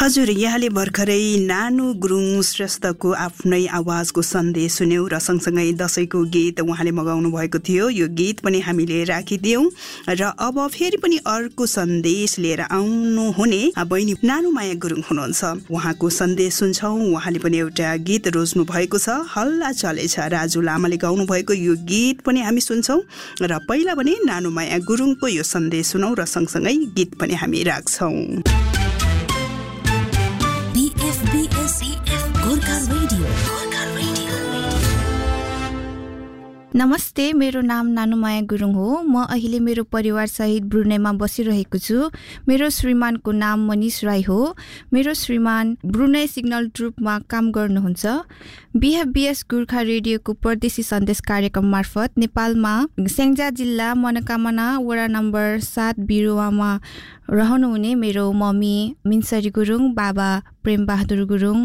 हजुर, यहाँले भर्खरै नानु गुरुङ श्रेष्ठको आफ्नै आवाजको सन्देश सुन्यौं र सँगसँगै दशैंको गीत उहाँले मगाउनु भएको थियो। यो गीत पनि हामीले राखिदियौं र अब फेरि पनि अर्को सन्देश लिएर आउनुहुने बहिनी नानुमाया गुरुङ हुनुहुन्छ। उहाँको सन्देश सुन्छौं। उहाँले पनि एउटा गीत रोज्नु भएको छ, हल्ला चलेछ, राजु लामाले गाउनु भएको यो गीत पनि हामी सुन्छौं र पहिला भने नानुमाया गुरुङको यो सन्देश सुनौं र सँगसँगै गीत पनि हामी राख्छौं। नमस्ते, मेरो नाम नानुमाया गुरुङ हो। म अहिले मेरो परिवार सहित ब्रुनेमा बसिरहेको छु। मेरो श्रीमानको नाम मनिष राई हो। मेरो श्रीमान ब्रुने सिग्नल ट्रुपमा काम गर्नुहुन्छ। BFBS गोर्खा रेडियोको परदेशी सन्देश कार्यक्रम मार्फत नेपालमा स्याङ्जा जिल्ला मनोकामना वडा नम्बर 7 बिरुवामा रहनुहुने मेरो मम्मी मिन्सरी गुरुङ, बाबा प्रेम बहादुर गुरुङ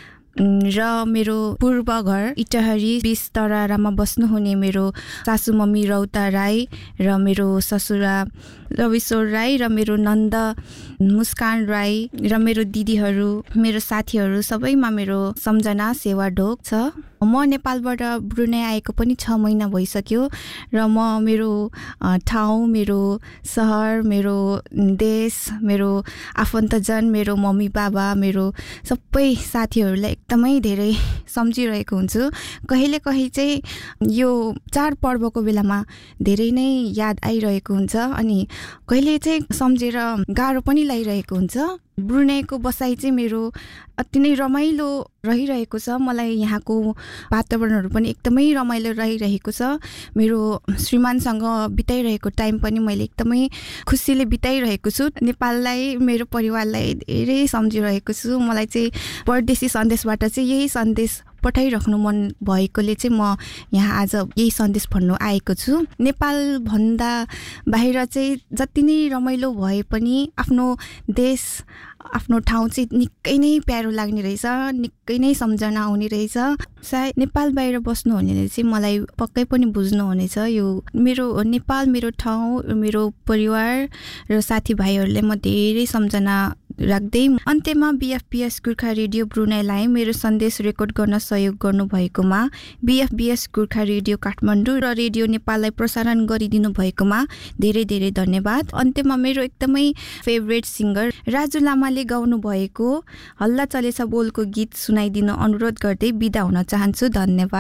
र मेरो पूर्व घर इटहरी 20 तरारामा बस्नुहुने मेरो सासु मम्मी रौता राई र मेरो ससुरा रविश्वर राई र मेरो नन्द मुस्कान राई र मेरो दिदीहरू, मेरो साथीहरू सबैमा मेरो सम्झना सेवा ढोक छ। म नेपालबाट ब्रुने आएको पनि 6 महिना भइसक्यो र म मेरो ठाउँ, मेरो सहर, मेरो देश, मेरो आफन्तजन, मेरो मम्मी बाबा, मेरो सबै साथीहरूलाई एकदमै धेरै सम्झिरहेको हुन्छु। कहिले चाहिँ यो चाडपर्वको बेलामा धेरै नै याद आइरहेको हुन्छ अनि कहिले चाहिँ सम्झेर गाह्रो पनि लागिरहेको हुन्छ। ब्रुनेको बसाइ चाहिँ मेरो अति नै रमाइलो रहिरहेको छ। मलाई यहाँको वातावरणहरू पनि एकदमै रमाइलो रहिरहेको छ। मेरो श्रीमानसँग बिताइरहेको टाइम पनि मैले एकदमै खुसीले बिताइरहेको छु। नेपाललाई, मेरो परिवारलाई धेरै सम्झिरहेको छु। मलाई चाहिँ परदेशी सन्देशबाट चाहिँ यही सन्देश पठाइराख्नु मन भएकोले चाहिँ म यहाँ आज यही सन्देश भन्नु आएको छु। नेपाल भन्दा बाहिर चाहिँ जति नै रमाइलो भए पनि आफ्नो देश, आफ्नो ठाउँ चाहिँ निकै नै प्यारो लाग्ने रहेछ, निकै नै सम्झना आउने रहेछ। सायद नेपाल बाहिर बस्नुहुनेले चाहिँ मलाई पक्कै पनि बुझ्नुहुनेछ। यो मेरो नेपाल, मेरो ठाउँ, मेरो परिवार र साथीभाइहरूले म धेरै सम्झना राख्दै अन्त्यमा BFBS गोर्खा रेडियो ब्रुनेलाई मेरो सन्देश रेकर्ड गर्न सहयोग गर्नुभएकोमा, BFBS गोर्खा रेडियो काठमाडौँ र रेडियो नेपाललाई प्रसारण गरिदिनु भएकोमा धेरै धेरै धन्यवाद। अन्त्यमा मेरो एकदमै फेभरेट सिङ्गर राजु लामाले गाउनु भएको हल्ला चलेछ बोलको गीत सुनाइदिनु अनुरोध गर्दै बिदा हुन चाहन्छु। धन्यवाद।